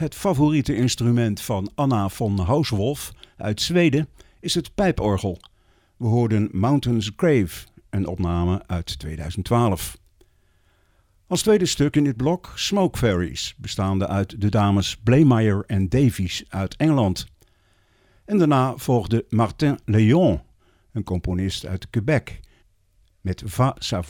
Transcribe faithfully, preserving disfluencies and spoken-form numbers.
Het favoriete instrument van Anna von Hauswolff uit Zweden is het pijporgel. We hoorden Mountain's Grave, een opname uit tweeduizend twaalf. Als tweede stuk in dit blok Smoke Fairies, bestaande uit de dames Blaemeyer en Davies uit Engeland. En daarna volgde Martin Léon, een componist uit Quebec, met Va Savoir.